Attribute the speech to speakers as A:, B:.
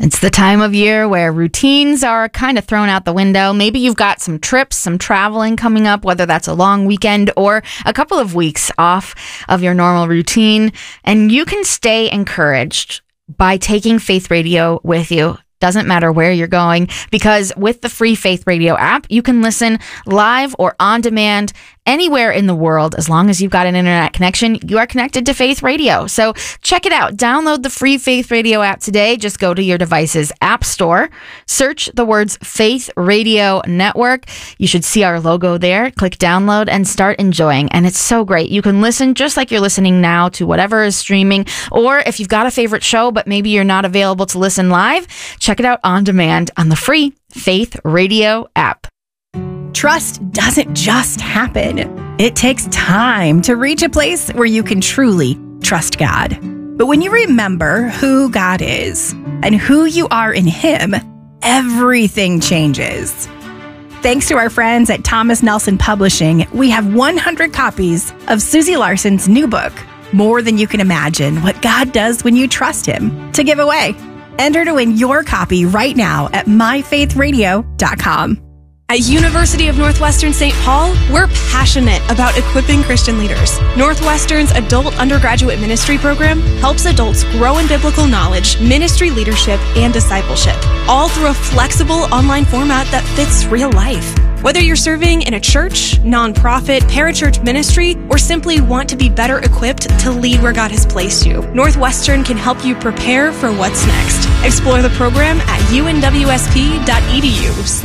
A: It's the time of year where routines are kind of thrown out the window. Maybe you've got some trips, some traveling coming up, whether that's a long weekend or a couple of weeks off of your normal routine. And you can stay encouraged by taking Faith Radio with you. Doesn't matter where you're going, because with the free Faith Radio app, you can listen live or on demand anywhere in the world. As long as you've got an internet connection, you are connected to Faith Radio. So check it out. Download the free Faith Radio app today. Just go to your device's app store, search the words Faith Radio Network. You should see our logo there. Click download and start enjoying. And it's so great. You can listen just like you're listening now to whatever is streaming. Or if you've got a favorite show, but maybe you're not available to listen live, check it out on demand on the free Faith Radio app.
B: Trust doesn't just happen. It takes time to reach a place where you can truly trust God. But when you remember who God is and who you are in Him, everything changes. Thanks to our friends at Thomas Nelson Publishing, we have 100 copies of Susie Larson's new book, More Than You Can Imagine, What God Does When You Trust Him, to give away. Enter to win your copy right now at myfaithradio.com.
C: At University of Northwestern St. Paul, we're passionate about equipping Christian leaders. Northwestern's adult undergraduate ministry program helps adults grow in biblical knowledge, ministry leadership, and discipleship, all through a flexible online format that fits real life. Whether you're serving in a church, nonprofit, parachurch ministry, or simply want to be better equipped to lead where God has placed you, Northwestern can help you prepare for what's next. Explore the program at unwsp.edu.